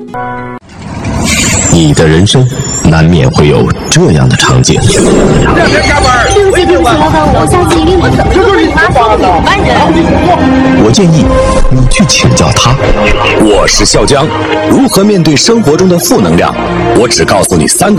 你的人生难免会有这样的场景。 对不起，老板，我下次一定不会麻烦你5万人。 我建议你去请教他。我是笑江，如何面对生活中的负能量？我只告诉你3个。